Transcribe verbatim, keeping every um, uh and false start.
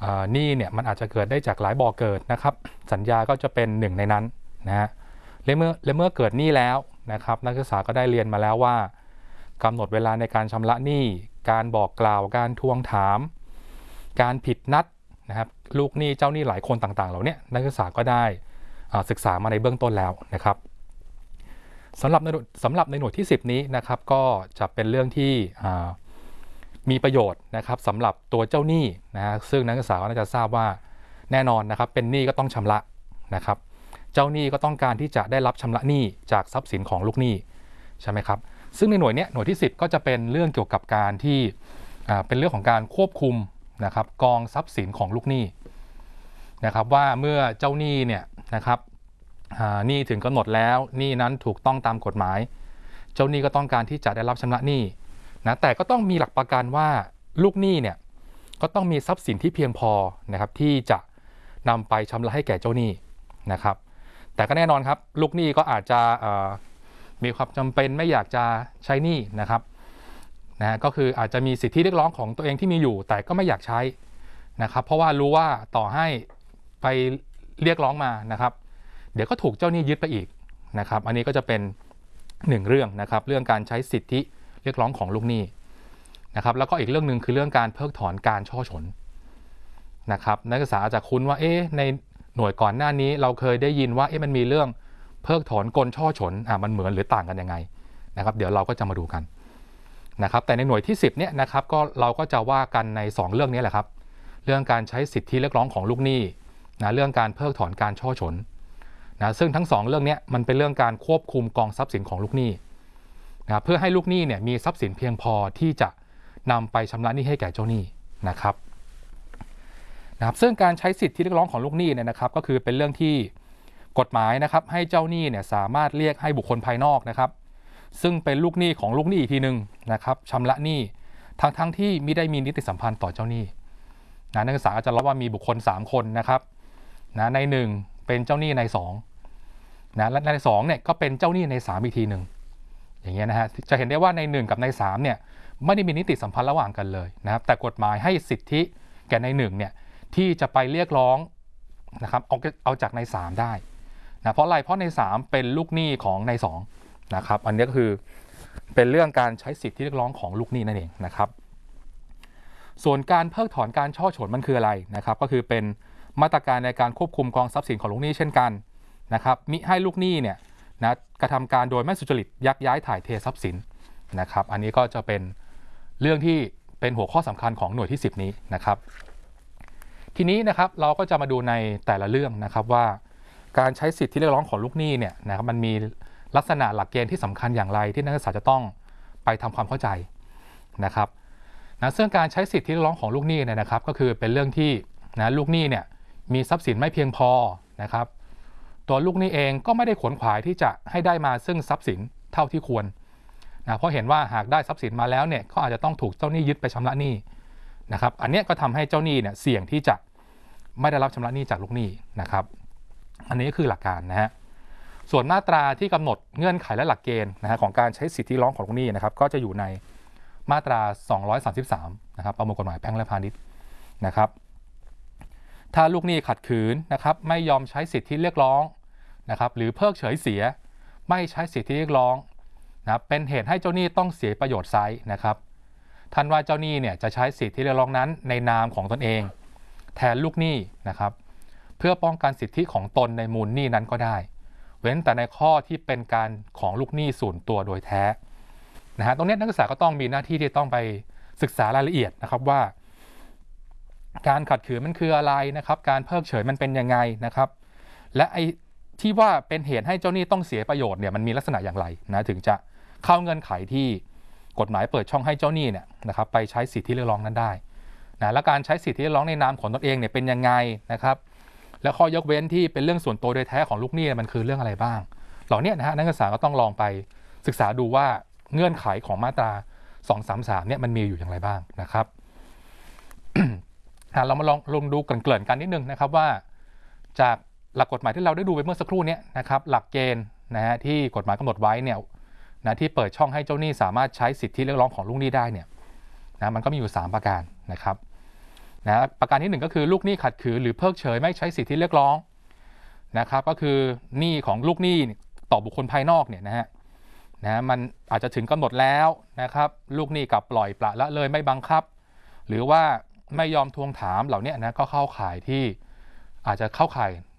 หนี้เนี่ยมันอาจจะเกิดได้จากหลายบ่อเกิดนะครับสัญญาก็จะเป็นหนึ่งในนั้นนะฮะและเมื่อและเมื่อเกิดหนี้แล้วนะครับนักศึกษาก็ได้เรียนมาแล้วว่ากำหนดเวลาในการชำระหนี้การบอกกล่าวการทวงถามการผิดนัดนะครับลูกหนี้เจ้าหนี้หลายคนต่างๆเหล่านี้นักศึกษาก็ได้ศึกษามาในเบื้องต้นแล้วนะครับสำหรับในสำหรับในหน่วยที่สิบนี้นะครับก็จะเป็นเรื่องที่มีประโยชน์นะครับสำหรับตัวเจ้าหนี้นะฮะซึ่งนักศึกษาก็น่าจะทราบว่าแน่นอนนะครับเป็นหนี้ก็ต้องชำระนะครับเจ้าหนี้ก็ต้องการที่จะได้รับชำระหนี้จากทรัพย์สินของลูกหนี้ใช่ไหมครับซึ่งในหน่วยนี้หน่วยที่สิบก็จะเป็นเรื่องเกี่ยวกับการที่เป็นเรื่องของการควบคุมนะครับกองทรัพย์สินของลูกหนี้นะครับว่าเมื่อเจ้าหนี้เนี่ยนะครับหนี้ถึงกำหนดแล้วหนี้นั้นถูกต้องตามกฎหมายเจ้าหนี้ก็ต้องการที่จะได้รับชำระหนี้นะแต่ก็ต้องมีหลักประกันว่าลูกหนี้เนี่ยก็ต้องมีทรัพย์สินที่เพียงพอนะครับที่จะนำไปชำระให้แก่เจ้าหนี้นะครับแต่ก็แน่นอนครับลูกหนี้ก็อาจจะมีความจำเป็นไม่อยากจะใช้หนี้นะครับนะก็คืออาจจะมีสิทธิเรียกร้องของตัวเองที่มีอยู่แต่ก็ไม่อยากใช้นะครับเพราะว่ารู้ว่าต่อให้ไปเรียกร้องมานะครับเดี๋ยวก็ถูกเจ้าหนี้ยึดไปอีกนะครับอันนี้ก็จะเป็นหนึ่งเรื่องนะครับเรื่องการใช้สิทธิเรียกร้องของลูกหนี้นะครับแล้วก็อีกเรื่องหนึ่งคือเรื่องการเพิกถอนการช่อฉนนะครับนักศึกษาอาจจะคุ้นว่าเอ๊ะในหน่วยก่อนหน้านี้เราเคยได้ยินว่าเอ๊ะมันมีเรื่องเพิกถอนกลช่อฉนอ่ะมันเหมือนหรือต่างกันยังไงนะครับเดี๋ยวเราก็จะมาดูกันนะครับแต่ในหน่วยที่สิบเนี่ยนะครับก็เราก็จะว่ากันในสองเรื่องนี้แหละครับเรื่องการใช้สิทธิเรียกร้องของลูกหนี้นะเรื่องการเพิกถอนการช่อฉนนะซึ่งทั้งสองเรื่องนี้มันเป็นเรื่องการควบคุมกองทรัพย์สินของลูกหนี้นะเพื่อให้ลูกหนี้เนี่ยมีทรัพย์สินเพียงพอที่จะนำไปชำระหนี้ให้แก่เจ้าหนี้นะครับนะครับซึ่งการใช้สิทธิเรียกร้องของลูกหนี้เนี่ยนะครับก็คือเป็นเรื่องที่กฎหมายนะครับให้เจ้าหนี้เนี่ยสามารถเรียกให้บุคคลภายนอกนะครับซึ่งเป็นลูกหนี้ของลูกหนี้อีกทีหนึ่งนะครับชำระหนี้ทั้งทั้งที่ไม่ได้มีนิติสัมพันธ์ต่อเจ้าหนี้นะนักศึกษาจะรับว่ามีบุคคลสามคนนะครับนะในหนึ่งเป็นเจ้าหนี้ในสองนะและในสองเนี่ยก็เป็นเจ้าหนี้ในสามอีกทีหนึ่งอย่างเงี้ยนะฮะจะเห็นได้ว่าในหนึ่งกับในสามเนี่ยไม่ได้มีนิติสัมพันธ์ระหว่างกันเลยนะครับแต่กฎหมายให้สิทธิแก่ในหนึ่งเนี่ยที่จะไปเรียกร้องนะครับเอาเอาจากในสามได้นะเพราะอะไรเพราะในสามเป็นลูกหนี้ของในสองนะครับอันนี้ก็คือเป็นเรื่องการใช้สิทธิเรียกร้องของลูกหนี้นั่นเองนะครับส่วนการเพิกถอนการช่อฉนมันคืออะไรนะครับก็คือเป็นมาตรการในการควบคุมกองทรัพย์สินของลูกหนี้เช่นกันนะครับมิให้ลูกหนี้เนี่ยนะกระทำการโดยไม่สุจริตยักย้ายถ่ายเททรัพย์สินนะครับอันนี้ก็จะเป็นเรื่องที่เป็นหัวข้อสำคัญของหน่วยที่สิบนี้นะครับทีนี้นะครับเราก็จะมาดูในแต่ละเรื่องนะครับว่าการใช้สิทธิเรียกร้องของลูกหนี้เนี่ยนะครับมันมีลักษณะหลักเกณฑ์ที่สำคัญอย่างไรที่นักศึกษาจะต้องไปทำความเข้าใจนะครับนะซึ่งการใช้สิทธิเรียกร้องของลูกหนี้เนี่ยนะครับก็คือเป็นเรื่องที่นะลูกหนี้เนี่ยมีทรัพย์สินไม่เพียงพอนะครับตัวลูกหนี้เองก็ไม่ได้ขวนขวายที่จะให้ได้มาซึ่งทรัพย์สินเท่าที่ควรนะเพราะเห็นว่าหากได้ทรัพย์สินมาแล้วเนี่ยก็อาจจะต้องถูกเจ้าหนี้ยึดไปชำระหนี้นะครับอันนี้ก็ทำให้เจ้าหนี้เนี่ยเสี่ยงที่จะไม่ได้รับชำระหนี้จากลูกหนี้นะครับอันนี้ก็คือหลักการนะฮะส่วนมาตราที่กำหนดเงื่อนไขและหลักเกณฑ์นะฮะของการใช้สิทธิร้องของลูกหนี้นะครับก็จะอยู่ในมาตราสองร้อยสามสิบสามนะครับประมวลกฎหมายแพ่งและพาณิชย์นะครับถ้าลูกหนี้ขัดขืนนะครับไม่ยอมใช้สิทธิเรียกร้องนะครับหรือเพิกเฉยเสียไม่ใช้สิทธิเรียกร้องนะเป็นเหตุให้เจ้าหนี้ต้องเสียประโยชน์ไซร้นะครับท่านว่าเจ้าหนี้เนี่ยจะใช้สิทธิเรียกร้องนั้นในนามของตนเองแทนลูกหนี้นะครับเพื่อป้องกันสิทธิของตนในมูลหนี้นั้นก็ได้เว้นแต่ในข้อที่เป็นการของลูกหนี้ส่วนตัวโดยแท้นะฮะตรงนี้นักศึกษาก็ต้องมีหน้าที่ที่ต้องไปศึกษารายละเอียดนะครับว่าการขัดขืนมันคืออะไรนะครับการเพิกเฉยมันเป็นยังไงนะครับและไอ้ที่ว่าเป็นเหตุให้เจ้าหนี้ต้องเสียประโยชน์เนี่ยมันมีลักษณะอย่างไรนะถึงจะเข้าเงื่อนไขที่กฎหมายเปิดช่องให้เจ้าหนี้เนี่ยนะครับไปใช้สิทธิเรียกร้องนั้นได้นะและการใช้สิทธิเรียกร้องในนามของตนเองเนี่ยเป็นยังไงนะครับและข้อยกเว้นที่เป็นเรื่องส่วนตัวโดยแท้ของลูกหนี้มันคือเรื่องอะไรบ้างเหล่านี้นะฮะนักศึกษาก็ต้องลองไปศึกษาดูว่าเงื่อนไขของมาตราสองร้อยสามสิบสามเนี่ยมันมีอยู่อย่างไรบ้างนะครับ เรามาลองลงดูเกริ่นๆกันนิดนึงนะครับว่าจากหลักกฎหมายที่เราได้ดูไปเมื่อสักครู่นี้นะครับหลักเกณฑ์นะฮะที่กฎหมายกำหนดไว้เนี่ยนะที่เปิดช่องให้เจ้าหนี้สามารถใช้สิทธิเรียกร้องของลูกหนี้ได้เนี่ยนะมันก็มีอยู่สามประการนะครับนะประการที่หนึ่งก็คือลูกหนี้ขัดขืนหรือเพิกเฉยไม่ใช้สิทธิเรียกร้องนะครับก็คือหนี้ของลูกหนี้ต่อบุคคลภายนอกเนี่ยนะฮะนะมันอาจจะถึงกำหนดแล้วนะครับลูกหนี้กลับปล่อยปละละเลยไม่บังคับหรือว่าไม่ยอมทวงถามเหล่านี้นะก็เข้าข่ายที่อาจจะเข้าข่าย